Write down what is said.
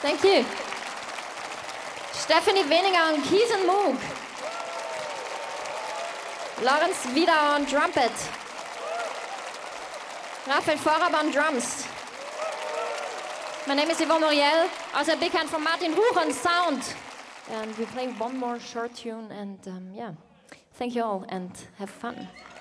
Thank you. Stephanie Weniger on keys and moog. Lawrence Wieder on trumpet. Raphael Vorab on drums. My name is Yvonne Moriel. Also a big hand from Martin Ruch on sound. And we play one more short tune and yeah, thank you all and have fun.